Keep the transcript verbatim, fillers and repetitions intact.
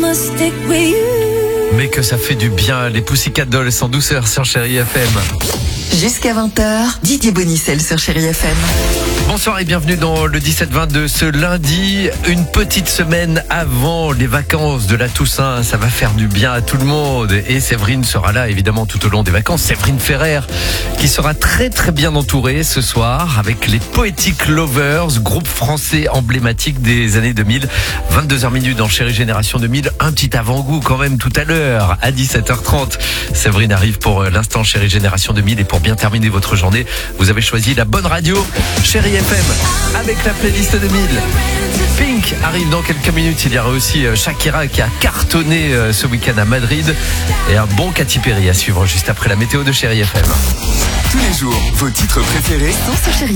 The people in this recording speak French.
I'ma stick with you. Mais que ça fait du bien, les Pussycat Dolls en douceur sur Chérie F M. Jusqu'à vingt heures, Didier Bonicel sur Chérie F M. Bonsoir et bienvenue dans le dix-sept vingt de ce lundi. Une petite semaine avant les vacances de la Toussaint. Ça va faire du bien à tout le monde. Et Séverine sera là évidemment tout au long des vacances. Séverine Ferrer qui sera très très bien entourée ce soir avec les Poetic Lovers, groupe français emblématique des années deux mille. vingt-deux heures minutes dans Chérie Génération deux mille. Un petit avant-goût quand même tout à l'heure à dix-sept heures trente. Séverine arrive pour l'instant Chérie Génération deux mille. Et pour bien terminer votre journée, vous avez choisi la bonne radio, Chérie F M, avec la playlist deux mille. Pink arrive dans quelques minutes. Il y aura aussi Shakira qui a cartonné ce week-end à Madrid. Et un bon Katy Perry à suivre juste après la météo de Chérie F M. Tous les jours, vos titres préférés Sont sur Chérie